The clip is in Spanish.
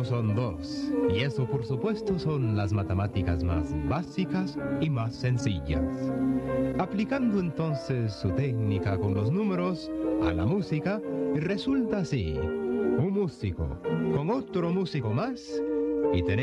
son dos, y eso por supuesto son las matemáticas más básicas y más sencillas. Aplicando entonces su técnica con los números a la música, resulta así: un músico con otro músico más, y tenemos